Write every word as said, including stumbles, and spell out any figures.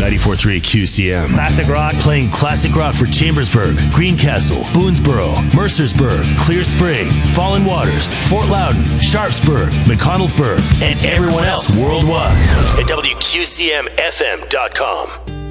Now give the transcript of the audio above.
ninety-four point three Q C M. Classic rock. Playing classic rock for Chambersburg, Greencastle, Boonesboro, Mercersburg, Clear Spring, Fallen Waters, Fort Loudon, Sharpsburg, McConnellsburg, and everyone else worldwide at W Q C M F M dot com.